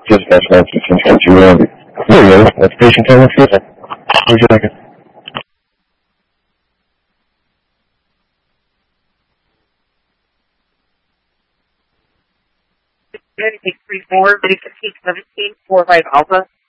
Dispatch 916.0. There you go. That's patient time and season. Would you like it? Good, 634, 1517, 45 Alpha.